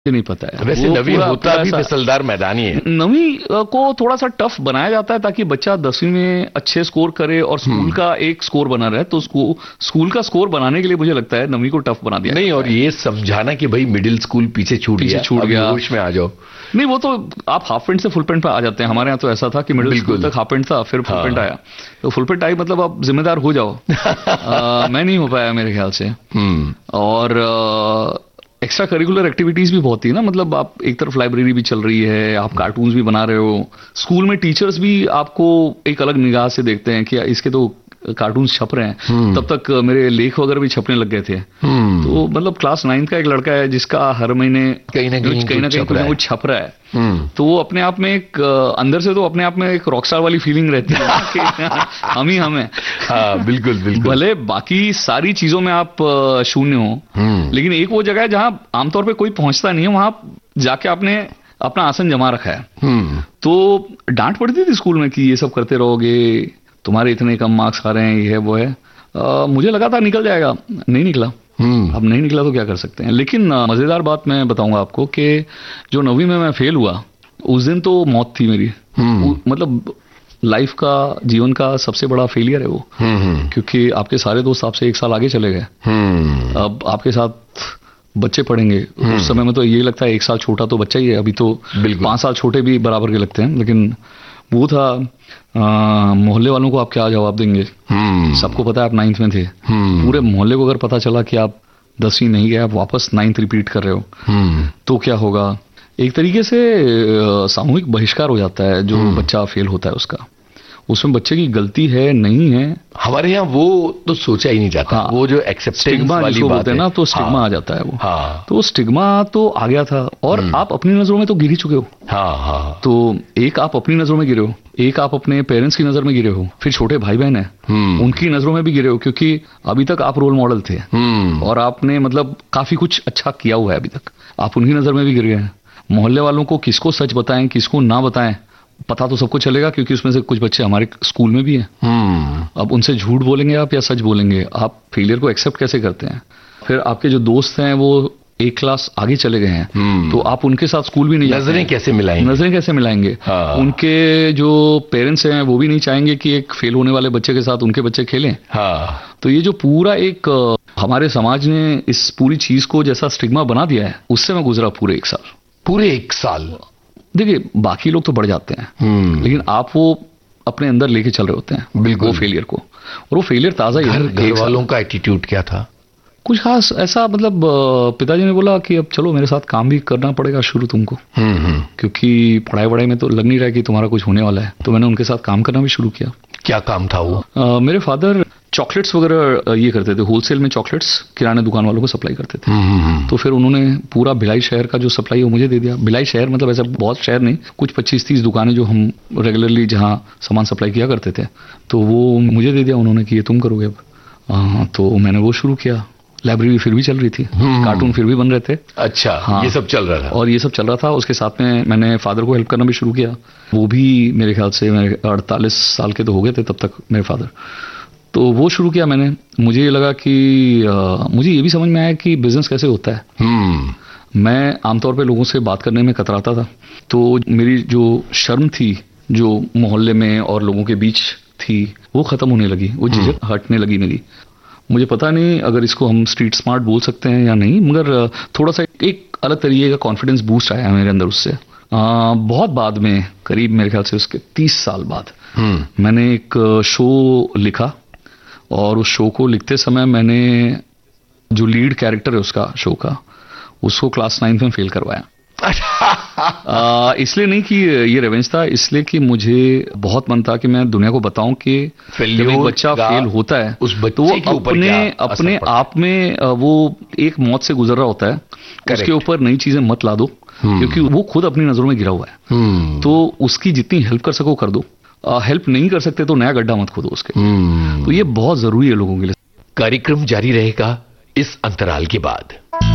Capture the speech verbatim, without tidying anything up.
मुझे नहीं पता है। वैसे नवी होता भी फिसलदार मैदानी है। नवी को थोड़ा सा टफ बनाया जाता है ताकि बच्चा दसवीं में अच्छे स्कोर करे और स्कूल का एक स्कोर बना रहे। तो स्कूल का स्कोर बनाने के लिए मुझे लगता है नवी को टफ बना दिया नहीं, और ये समझाना कि भाई मिडिल स्कूल पीछे छूट पीछे गया, छूट गया, होश में आ जाओ। नहीं, वो तो आप हाफ पैंट से फुल पैंट पे आ जाते हैं। हमारे यहाँ तो ऐसा था कि मिडिल स्कूल तक हाफ पैंट था, फिर फुल पैंट आया। तो फुल पैंट आई मतलब आप जिम्मेदार हो जाओ। आ, मैं नहीं हो पाया मेरे ख्याल से। और आ, एक्स्ट्रा करिकुलर एक्टिविटीज भी बहुत थी ना, मतलब आप एक तरफ लाइब्रेरी भी चल रही है, आप कार्टून्स भी बना रहे हो, स्कूल में टीचर्स भी आपको एक अलग निगाह से देखते हैं कि इसके तो कार्टून्स छप रहे हैं। तब तक मेरे लेख वगैरह भी छपने लग गए थे। तो मतलब क्लास नाइन्थ का एक लड़का है जिसका हर महीने कहीं ना कहीं कहीं ना कहीं वो छप रहा है। तो वो अपने आप में एक अंदर से तो अपने आप में एक रॉकस्टार वाली फीलिंग रहती है कि हम ही हम हैं। हाँ, बिल्कुल बिल्कुल। भले बाकी सारी चीजों में आप शून्य हो, लेकिन एक वो जगह है जहां आमतौर पे कोई पहुंचता नहीं है, वहां जाके आपने अपना आसन जमा रखा है। तो डांट पड़ती थी स्कूल में कि ये सब करते रहोगे, तुम्हारे इतने कम मार्क्स आ रहे हैं, ये है वो है। आ, मुझे लगा था निकल जाएगा, नहीं निकला। अब नहीं निकला तो क्या कर सकते हैं। लेकिन आ, मजेदार बात मैं बताऊंगा आपको कि जो नवीं में मैं फेल हुआ उस दिन तो मौत थी मेरी। मतलब लाइफ का, जीवन का सबसे बड़ा फेलियर है वो, क्योंकि आपके सारे दोस्त आपसे एक साल आगे चले गए। अब आपके साथ बच्चे पढ़ेंगे। उस समय में तो यही लगता है एक साल छोटा तो बच्चा ही है, अभी तो पांच साल छोटे भी बराबर के लगते हैं। लेकिन वो था मोहल्ले वालों को आप क्या जवाब देंगे। सबको पता है आप नाइन्थ में थे। पूरे मोहल्ले को अगर पता चला कि आप दसवीं नहीं गए, आप वापस नाइन्थ रिपीट कर रहे हो, तो क्या होगा। एक तरीके से सामूहिक बहिष्कार हो जाता है जो बच्चा फेल होता है उसका। उसमें बच्चे की गलती है नहीं है, हमारे यहाँ वो तो सोचा ही नहीं जाता। हाँ, वो जो एक्सेप्टेंस वाली बात है ना, तो स्टिग्मा हाँ, आ जाता है वो। हाँ, तो स्टिग्मा तो आ गया था और आप अपनी नजरों में तो गिर ही चुके हो। हाँ, हाँ, तो एक आप अपनी नजरों में गिरे हो, एक आप अपने पेरेंट्स की नजर में गिरे हो, फिर छोटे भाई बहन है उनकी नजरों में भी गिरे हो, क्योंकि अभी तक आप रोल मॉडल थे और आपने मतलब काफी कुछ अच्छा किया हुआ है अभी तक, आप उनकी नजर में भी गिर गए हैं। मोहल्ले वालों को किसको सच बताएं किसको ना बताएं पता तो सबको चलेगा, क्योंकि उसमें से कुछ बच्चे हमारे स्कूल में भी हैं। अब उनसे झूठ बोलेंगे आप या सच बोलेंगे, आप फेलियर को एक्सेप्ट कैसे करते हैं। फिर आपके जो दोस्त हैं वो एक क्लास आगे चले गए हैं, तो आप उनके साथ स्कूल भी नहीं, नजरें कैसे मिलाएंगे नजरें कैसे मिलाएंगे। हाँ। उनके जो पेरेंट्स हैं वो भी नहीं चाहेंगे कि एक फेल होने वाले बच्चे के साथ उनके बच्चे खेलें। हाँ। तो ये जो पूरा एक हमारे समाज ने इस पूरी चीज को जैसा स्टिग्मा बना दिया है, उससे मैं गुजरा पूरे एक साल। पूरे एक साल देखिए बाकी लोग तो बढ़ जाते हैं, लेकिन आप वो अपने अंदर लेके चल रहे होते हैं बिल्कुल वो फेलियर को, और वो फेलियर ताजा ही है। घर वालों का एटीट्यूड क्या था? कुछ खास ऐसा, मतलब पिताजी ने बोला कि अब चलो मेरे साथ काम भी करना पड़ेगा शुरू तुमको, क्योंकि पढ़ाई वढ़ाई में तो लग नहीं रहा है कि तुम्हारा कुछ होने वाला है। तो मैंने उनके साथ काम करना भी शुरू किया। क्या काम था वो? आ, मेरे फादर चॉकलेट्स वगैरह ये करते थे, होलसेल में चॉकलेट्स किराने दुकान वालों को सप्लाई करते थे। तो फिर उन्होंने पूरा भिलाई शहर का जो सप्लाई है वो मुझे दे दिया। भिलाई शहर मतलब ऐसा बहुत शहर नहीं, कुछ पच्चीस तीस दुकानें जो हम रेगुलरली जहां सामान सप्लाई किया करते थे, तो वो मुझे दे दिया उन्होंने कि ये तुम करोगे अब। आ, तो मैंने वो शुरू किया। लाइब्रेरी फिर भी चल रही थी, कार्टून फिर भी बन रहे थे। अच्छा, हाँ, ये सब चल रहा था और ये सब चल रहा था। उसके साथ में मैंने फादर को हेल्प करना भी शुरू किया। वो भी मेरे ख्याल से मेरे अड़तालीस साल के तो हो गए थे तब तक मेरे फादर। तो वो शुरू किया मैंने। मुझे ये लगा कि आ, मुझे ये भी समझ में आया कि बिजनेस कैसे होता है। मैं आमतौर पे लोगों से बात करने में कतराता था, तो मेरी जो शर्म थी जो मोहल्ले में और लोगों के बीच थी वो खत्म होने लगी, वो झिझक हटने लगी मेरी। मुझे पता नहीं अगर इसको हम स्ट्रीट स्मार्ट बोल सकते हैं या नहीं, मगर थोड़ा सा एक अलग तरीके का कॉन्फिडेंस बूस्ट आया मेरे अंदर उससे। आ, बहुत बाद में, करीब मेरे ख्याल से उसके तीस साल बाद मैंने एक शो लिखा, और उस शो को लिखते समय मैंने जो लीड कैरेक्टर है उसका शो का, उसको क्लास नाइन्थ में फेल करवाया। आ, इसलिए नहीं कि ये रेवेंज था, इसलिए कि मुझे बहुत मन था कि मैं दुनिया को बताऊं कि जब एक बच्चा फेल होता है उस तो वो अपने अपने आप में वो एक मौत से गुजर रहा होता है। उसके ऊपर नई चीजें मत ला दो, क्योंकि वो खुद अपनी नजरों में गिरा हुआ है। तो उसकी जितनी हेल्प कर सको कर दो, हेल्प नहीं कर सकते तो नया गड्ढा मत खोदो उसके। तो ये बहुत जरूरी है लोगों के लिए। कार्यक्रम जारी रहेगा इस अंतराल के बाद।